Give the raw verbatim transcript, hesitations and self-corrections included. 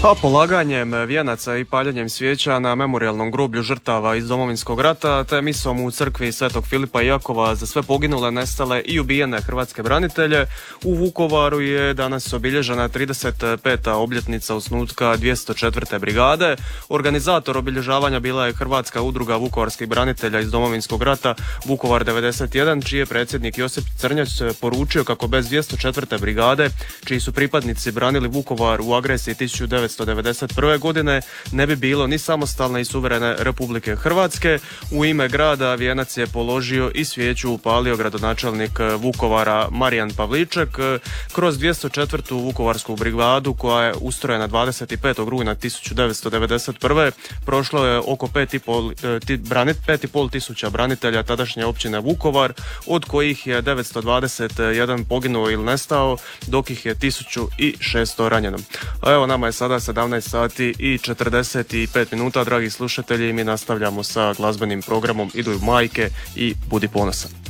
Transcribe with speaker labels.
Speaker 1: A polaganjem vijenaca i paljenjem svijeća na memorijalnom groblju žrtava iz Domovinskog rata, te misom u crkvi Svetog Filipa i Jakova za sve poginule, nestale i ubijene hrvatske branitelje, u Vukovaru je danas obilježena trideset peta obljetnica osnutka dvjesto četvrte brigade. Organizator obilježavanja bila je Hrvatska udruga vukovarskih branitelja iz Domovinskog rata Vukovar devedeset jedan, čiji je predsjednik Josip Crnjač poručio kako bez dvjesto četvrte brigade, čiji su pripadnici branili Vukovar u agresiji tisuću devetsto devedeset prve. godine, ne bi bilo ni samostalne i suverene Republike Hrvatske. U ime grada vijenac je položio i svijeću upalio gradonačelnik Vukovara Marijan Pavliček. Kroz dvjesto četvrtu vukovarsku brigadu, koja je ustrojena dvadeset petog rujna tisuću devetsto devedeset prve. prošlo je oko pet i pol tisuća branitelja tadašnje općine Vukovar, od kojih je devetsto dvadeset jedan poginuo ili nestao, dok ih je tisuću šesto ranjeno. A evo, nama je sada sedamnaest sati i četrdeset pet minuta, dragi slušatelji, i mi nastavljamo sa glazbenim programom Idu majke i Budi ponosan.